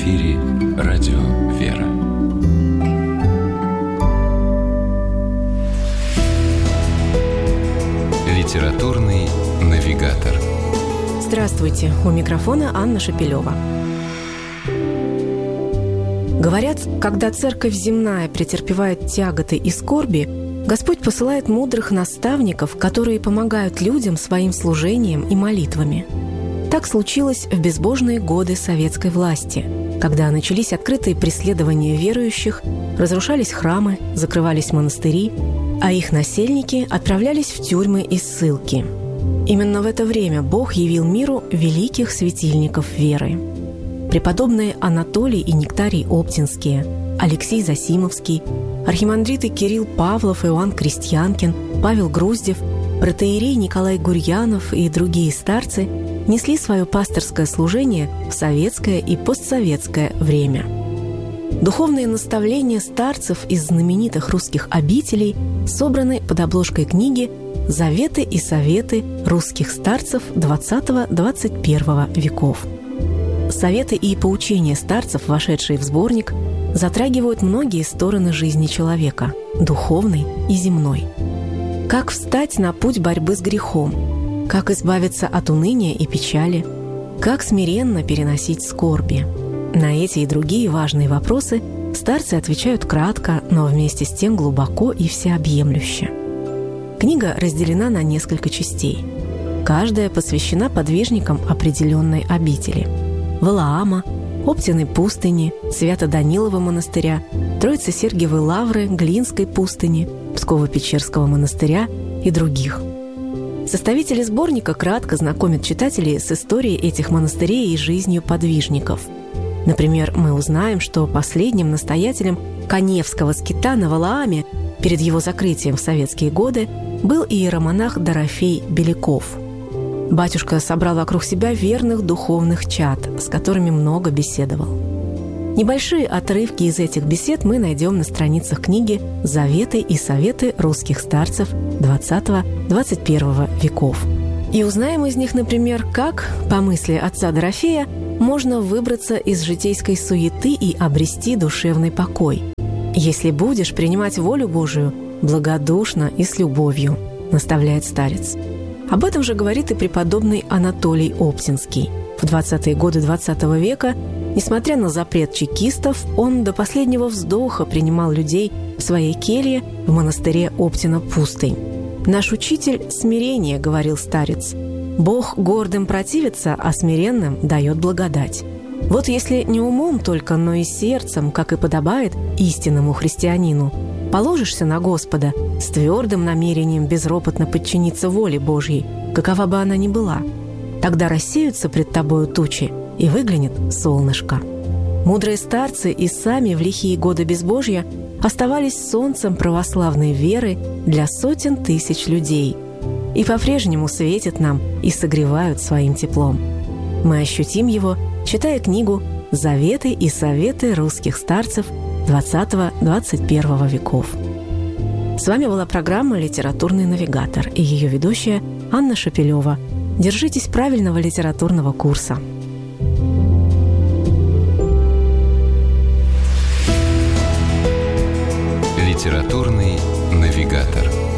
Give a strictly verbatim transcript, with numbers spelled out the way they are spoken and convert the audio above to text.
эфире радио «Вера». Литературный навигатор. Здравствуйте, у микрофона Анна Шапилева. Говорят, когда церковь земная претерпевает тяготы и скорби, Господь посылает мудрых наставников, которые помогают людям своим служением и молитвами. Так случилось в безбожные годы советской власти, когда начались открытые преследования верующих, разрушались храмы, закрывались монастыри, а их насельники отправлялись в тюрьмы и ссылки. Именно в это время Бог явил миру великих светильников веры. Преподобные Анатолий и Нектарий Оптинские, Алексей Засимовский, архимандриты Кирилл Павлов, Иоанн Крестьянкин, Павел Груздев, протоиерей Николай Гурьянов и другие старцы несли свое пасторское служение в советское и постсоветское время. Духовные наставления старцев из знаменитых русских обителей собраны под обложкой книги «Заветы и советы русских старцев двадцатого-двадцать первого веков». Советы и поучения старцев, вошедшие в сборник, затрагивают многие стороны жизни человека – духовной и земной. Как встать на путь борьбы с грехом? Как избавиться от уныния и печали? Как смиренно переносить скорби? На эти и другие важные вопросы старцы отвечают кратко, но вместе с тем глубоко и всеобъемлюще. Книга разделена на несколько частей. Каждая посвящена подвижникам определенной обители – Валаама, Оптиной пустыни, Свято-Данилова монастыря, Троице-Сергиевой лавры, Глинской пустыни, Псково-Печерского монастыря и других. Составители сборника кратко знакомят читателей с историей этих монастырей и жизнью подвижников. Например, мы узнаем, что последним настоятелем Каневского скита на Валааме перед его закрытием в советские годы был иеромонах Дорофей Беляков. Батюшка собрал вокруг себя верных духовных чад, с которыми много беседовал. Небольшие отрывки из этих бесед мы найдем на страницах книги «Заветы и советы русских старцев двадцатого-двадцать первого веков». И узнаем из них, например, как, по мысли отца Дорофея, можно выбраться из житейской суеты и обрести душевный покой. «Если будешь принимать волю Божию благодушно и с любовью», наставляет старец. Об этом же говорит и преподобный Анатолий Оптинский. В двадцатые годы двадцатого века, несмотря на запрет чекистов, он до последнего вздоха принимал людей в своей келье в монастыре Оптина-Пустынь. «Наш учитель – смирение», – говорил старец. «Бог гордым противится, а смиренным дает благодать. Вот если не умом только, но и сердцем, как и подобает истинному христианину, положишься на Господа с твердым намерением безропотно подчиниться воле Божьей, какова бы она ни была, тогда рассеются пред тобою тучи, и выглянет солнышко». Мудрые старцы и сами в лихие годы безбожья оставались солнцем православной веры для сотен тысяч людей и по-прежнему светят нам и согревают своим теплом. Мы ощутим его, читая книгу «Заветы и советы русских старцев двадцатого-двадцать первого веков». С вами была программа «Литературный навигатор» и ее ведущая Анна Шапилева. Держитесь правильного литературного курса. Литературный навигатор.